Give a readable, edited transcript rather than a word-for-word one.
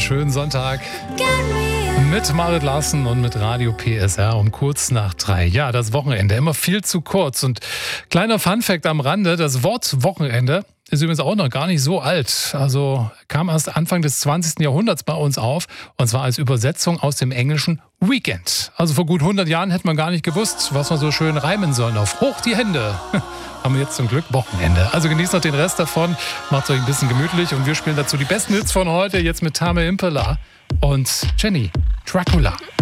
schönen Sonntag mit Marit Larsen und mit Radio PSR um kurz nach 3. Ja, das Wochenende, immer viel zu kurz. Und kleiner Funfact am Rande, das Wort Wochenende ist übrigens auch noch gar nicht so alt. Also kam erst Anfang des 20. Jahrhunderts bei uns auf. Und zwar als Übersetzung aus dem englischen Weekend. Also vor gut 100 Jahren hätte man gar nicht gewusst, was man so schön reimen soll auf Hoch die Hände. Haben wir jetzt zum Glück Wochenende. Also genießt noch den Rest davon, macht euch ein bisschen gemütlich und wir spielen dazu die besten Hits von heute, jetzt mit Tame Impala und Jenny Dracula.